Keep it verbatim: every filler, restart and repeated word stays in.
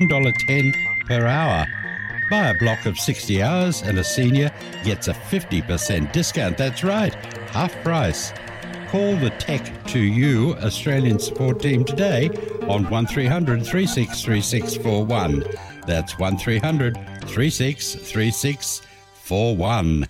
dollars ten per hour. Buy a block of sixty hours and a senior gets a fifty percent discount. That's right, half price. Call the Tech to You Australian support team today on one three hundred, three six three six four one. That's one three hundred, three six three six four one.